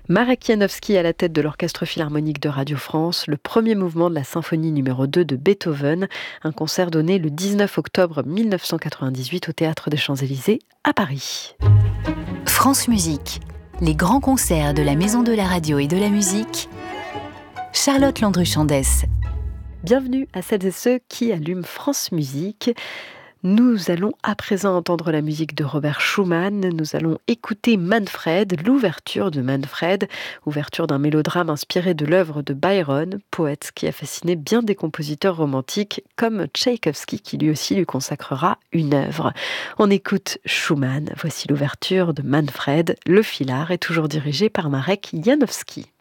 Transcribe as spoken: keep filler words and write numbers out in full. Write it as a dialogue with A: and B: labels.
A: Marek Janowski à la tête de l'Orchestre Philharmonique de Radio France, le premier mouvement de la symphonie numéro deux de Beethoven, un concert donné le dix-neuf octobre mille neuf cent quatre-vingt-dix-huit au Théâtre des Champs-Élysées à Paris.
B: France Musique, les grands concerts de la Maison de la Radio et de la Musique. Charlotte Landru-Chandès.
A: Bienvenue à celles et ceux qui allument France Musique. Nous allons à présent entendre la musique de Robert Schumann. Nous allons écouter Manfred, l'ouverture de Manfred, ouverture d'un mélodrame inspiré de l'œuvre de Byron, poète qui a fasciné bien des compositeurs romantiques comme Tchaïkovski, qui lui aussi lui consacrera une œuvre. On écoute Schumann. Voici l'ouverture de Manfred. Le filard est toujours dirigé par Marek Janowski.